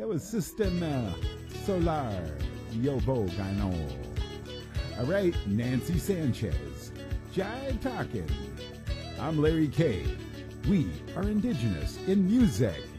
That was System Solar Yovo Gano. All right, Nancy Sanchez. Jive Talking. I'm Larry K. We are indigenous in music.